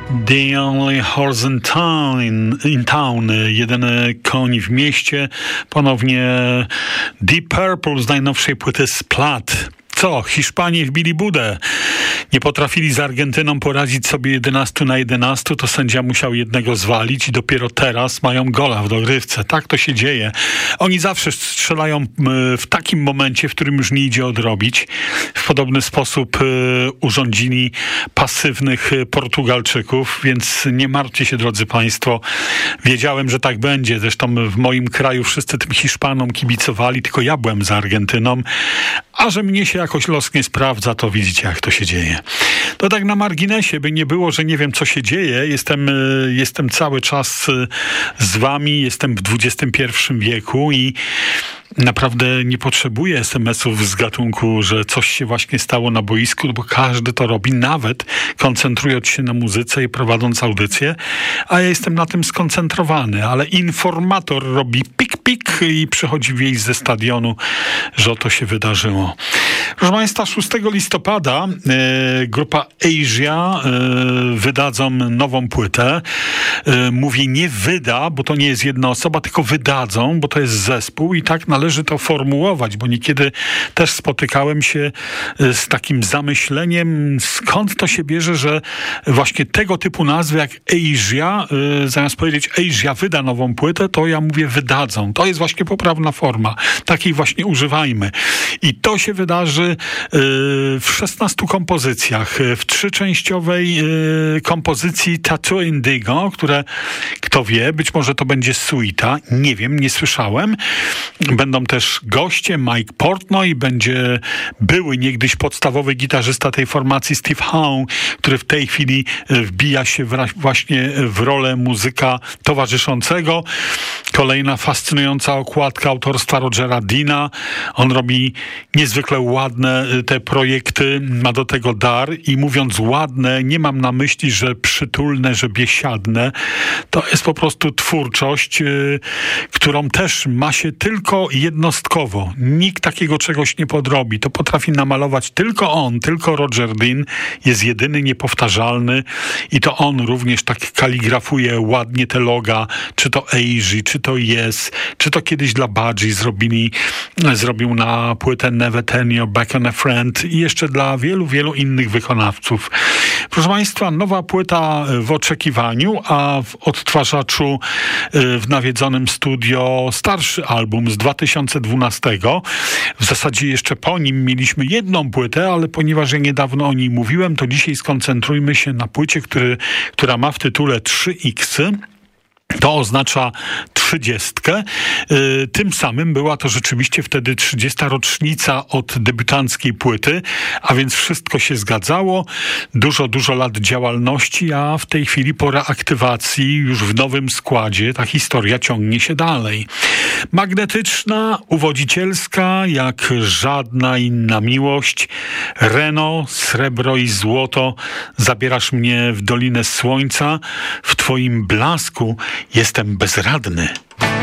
The only horse in town, jedyny koń w mieście. Ponownie Deep Purple z najnowszej płyty Splat. Co? Hiszpanie wbili budę. Nie potrafili z Argentyną poradzić sobie 11-11, to sędzia musiał jednego zwalić i dopiero teraz mają gola w dogrywce. Tak to się dzieje. Oni zawsze strzelają w takim momencie, w którym już nie idzie odrobić. W podobny sposób urządzili pasywnych Portugalczyków, więc nie martwcie się, drodzy państwo. Wiedziałem, że tak będzie. Zresztą w moim kraju wszyscy tym Hiszpanom kibicowali, tylko ja byłem za Argentyną. A że mnie się jakoś los nie sprawdza, to widzicie, jak to się dzieje. To tak na marginesie, by nie było, że nie wiem, co się dzieje. Jestem cały czas z wami, jestem w XXI wieku i naprawdę nie potrzebuję SMS-ów z gatunku, że coś się właśnie stało na boisku, bo każdy to robi, nawet koncentrując się na muzyce i prowadząc audycję, a ja jestem na tym skoncentrowany, ale informator robi pik i przychodzi wieść ze stadionu, że oto się wydarzyło. Proszę państwa, 6 listopada grupa Asia wydadzą nową płytę. Mówię nie wyda, bo to nie jest jedna osoba, tylko wydadzą, bo to jest zespół i tak należy to formułować, bo niekiedy też spotykałem się z takim zamyśleniem, skąd to się bierze, że właśnie tego typu nazwy jak Asia, zamiast powiedzieć Asia wyda nową płytę, to ja mówię wydadzą. To jest właśnie poprawna forma. Takiej właśnie używajmy. I to się wydarzy w 16 kompozycjach. W 3-częściowej kompozycji Tattoo Indigo, które, kto wie, być może to będzie suita. Nie wiem, nie słyszałem. Będą też goście, Mike Portnoy, będzie były niegdyś podstawowy gitarzysta tej formacji Steve Howe, który w tej chwili wbija się właśnie w rolę muzyka towarzyszącego. Kolejna fascynująca okładka autorstwa Rogera Deana. On robi niezwykle ładne te projekty, ma do tego dar i mówiąc ładne, nie mam na myśli, że przytulne, że biesiadne. To jest po prostu twórczość, którą też ma się tylko jednostkowo. Nikt takiego czegoś nie podrobi. To potrafi namalować tylko on, tylko Roger Dean jest jedyny, niepowtarzalny i to on również tak kaligrafuje ładnie te loga, czy to Asia, czy to Yes, czy to kiedyś dla Budgie zrobił na płytę Never Turn Your Back on a Friend i jeszcze dla wielu, wielu innych wykonawców. Proszę państwa, nowa płyta w oczekiwaniu, a w odtwarzaczu w nawiedzonym studio starszy album z 2012. W zasadzie jeszcze po nim mieliśmy jedną płytę, ale ponieważ ja niedawno o niej mówiłem, to dzisiaj skoncentrujmy się na płycie, która ma w tytule 3X. To oznacza 30. Tym samym była to rzeczywiście wtedy 30. rocznica od debiutanckiej płyty, a więc wszystko się zgadzało. Dużo lat działalności, a w tej chwili po reaktywacji już w nowym składzie ta historia ciągnie się dalej. Magnetyczna, uwodzicielska, jak żadna inna miłość. Reno, srebro i złoto, zabierasz mnie w dolinę słońca. W twoim blasku jestem bezradny.